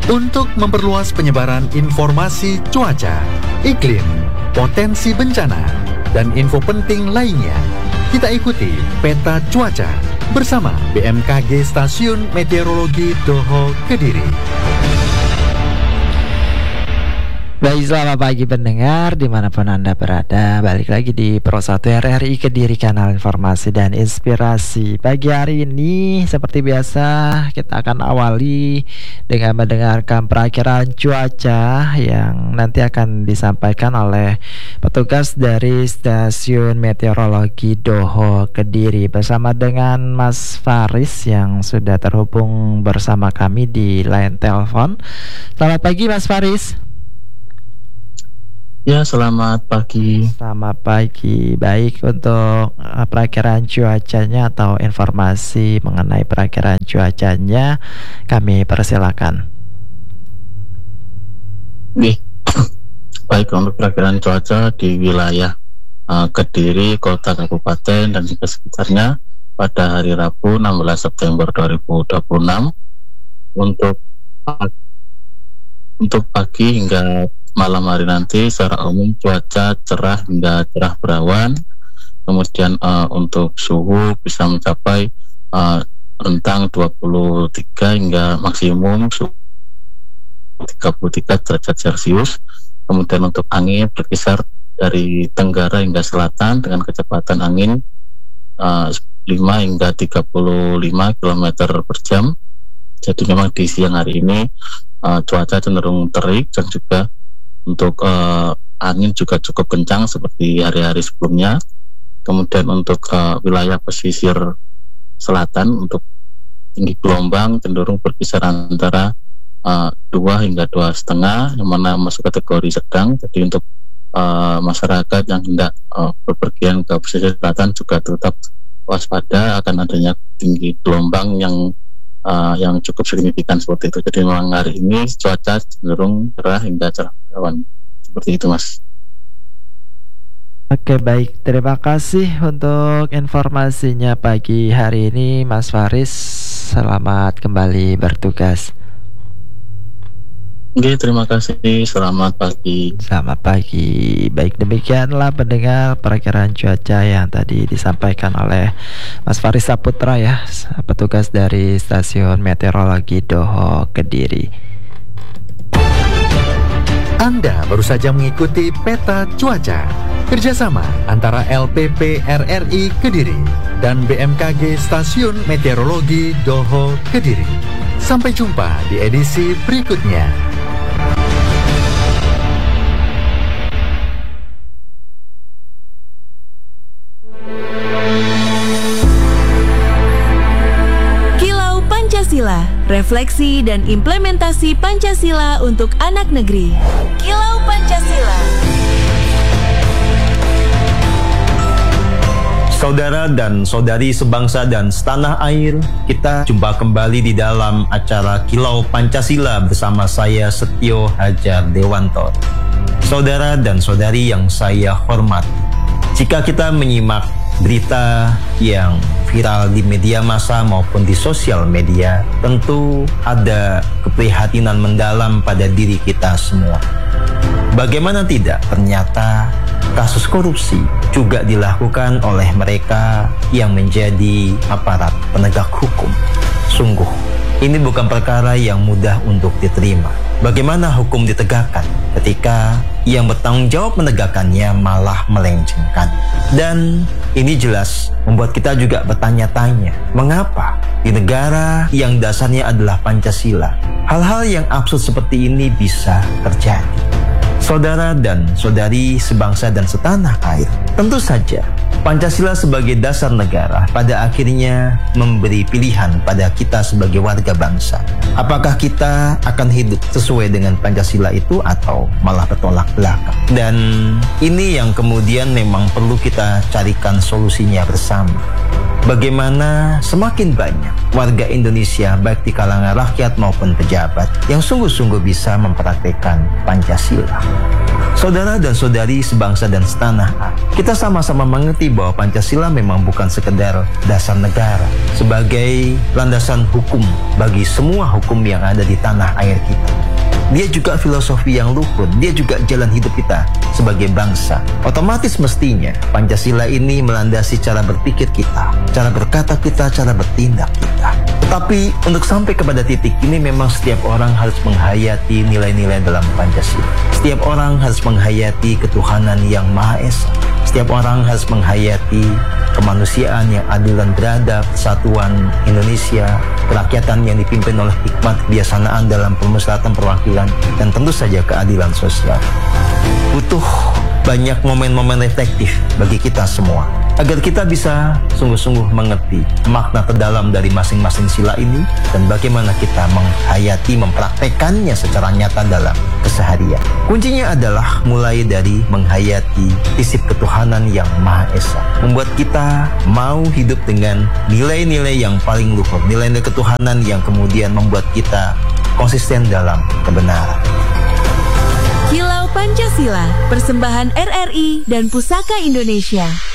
untuk memperluas penyebaran informasi cuaca, iklim, potensi bencana, dan info penting lainnya. Kita ikuti Peta Cuaca bersama BMKG Stasiun Meteorologi Doho Kediri. Baik, selamat pagi pendengar dimanapun Anda berada. Balik lagi di Pro 1 RRI Kediri, kanal informasi dan inspirasi. Pagi hari ini seperti biasa kita akan awali dengan mendengarkan perakiraan cuaca yang nanti akan disampaikan oleh petugas dari Stasiun Meteorologi Doho Kediri bersama dengan Mas Faris yang sudah terhubung bersama kami di line telepon. Selamat pagi Mas Faris. Ya, selamat pagi. Selamat pagi. Baik, untuk perakiraan cuacanya atau informasi mengenai perakiraan cuacanya kami persilakan. Baik, untuk perakiraan cuaca di wilayah Kediri, Kota Kabupaten dan juga sekitarnya pada hari Rabu 16 September 2026 untuk pagi hingga malam hari nanti secara umum cuaca cerah hingga cerah berawan. Kemudian untuk suhu bisa mencapai rentang 23 hingga maksimum 33 derajat Celcius. Kemudian untuk angin berkisar dari tenggara hingga selatan dengan kecepatan angin 5 hingga 35 km per jam. Jadi memang di siang hari ini cuaca cenderung terik dan juga untuk angin juga cukup kencang seperti hari-hari sebelumnya. Kemudian untuk wilayah pesisir selatan untuk tinggi gelombang cenderung berkisar antara 2 hingga 2,5 yang mana masuk kategori sedang. Jadi untuk masyarakat yang hendak bepergian ke pesisir selatan juga tetap waspada akan adanya tinggi gelombang yang cukup signifikan seperti itu. Jadi memang hari ini cuaca cenderung cerah hingga cerah berawan. Seperti itu, Mas. Oke, baik. Terima kasih untuk informasinya pagi hari ini, Mas Faris. Selamat kembali bertugas. Oke, terima kasih. Selamat pagi. Selamat pagi. Baik, demikianlah pendengar perakiraan cuaca yang tadi disampaikan oleh Mas Faris Saputra ya, petugas dari Stasiun Meteorologi Doho Kediri. Anda baru saja mengikuti Peta Cuaca kerjasama antara LPP RRI Kediri dan BMKG Stasiun Meteorologi Doho Kediri. Sampai jumpa di edisi berikutnya. Kilau Pancasila, refleksi dan implementasi Pancasila untuk anak negeri. Kilau Pancasila. Saudara dan saudari sebangsa dan setanah air, kita jumpa kembali di dalam acara Kilau Pancasila bersama saya Setio Hajar Dewanto. Saudara dan saudari yang saya hormati, jika kita menyimak berita yang viral di media massa maupun di sosial media, tentu ada keprihatinan mendalam pada diri kita semua. Bagaimana tidak, ternyata kasus korupsi juga dilakukan oleh mereka yang menjadi aparat penegak hukum. Sungguh, ini bukan perkara yang mudah untuk diterima. Bagaimana hukum ditegakkan ketika yang bertanggung jawab menegakkannya malah melencengkan? Dan ini jelas membuat kita juga bertanya-tanya, mengapa di negara yang dasarnya adalah Pancasila, hal-hal yang absurd seperti ini bisa terjadi? Saudara dan saudari sebangsa dan setanah air, tentu saja Pancasila sebagai dasar negara pada akhirnya memberi pilihan pada kita sebagai warga bangsa. Apakah kita akan hidup sesuai dengan Pancasila itu atau malah bertolak belakang? Dan ini yang kemudian memang perlu kita carikan solusinya bersama. bagaimana semakin banyak warga Indonesia baik di kalangan rakyat maupun pejabat yang sungguh-sungguh bisa mempraktikkan Pancasila. Saudara dan saudari sebangsa dan setanah air, kita sama-sama mengerti bahwa Pancasila memang bukan sekedar dasar negara sebagai landasan hukum bagi semua hukum yang ada di tanah air kita. Dia juga filosofi yang luhur, dia juga jalan hidup kita sebagai bangsa. Otomatis mestinya Pancasila ini melandasi cara berpikir kita, cara berkata kita, cara bertindak kita. Tetapi untuk sampai kepada titik ini memang setiap orang harus menghayati nilai-nilai dalam Pancasila. Setiap orang harus menghayati ketuhanan yang Maha Esa. Setiap orang harus menghayati kemanusiaan yang adil dan beradab, persatuan Indonesia, kerakyatan yang dipimpin oleh hikmat kebijaksanaan dalam permusyawaratan perwakilan, dan tentu saja keadilan sosial. Butuh banyak momen-momen reflektif bagi kita semua, agar kita bisa sungguh-sungguh mengerti makna terdalam dari masing-masing sila ini dan bagaimana kita menghayati, mempraktekannya secara nyata dalam keseharian. Kuncinya adalah mulai dari menghayati prinsip ketuhanan yang Maha Esa, membuat kita mau hidup dengan nilai-nilai yang paling luhur, nilai-nilai ketuhanan yang kemudian membuat kita konsisten dalam kebenaran. Kilau Pancasila, persembahan RRI dan Pusaka Indonesia.